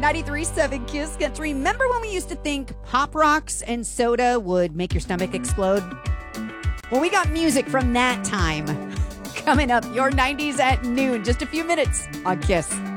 93.7 Kiss Country. Remember when we used to think Pop Rocks and soda would make your stomach explode? Well, we got music from that time coming up. Your 90s at noon. Just a few minutes on Kiss.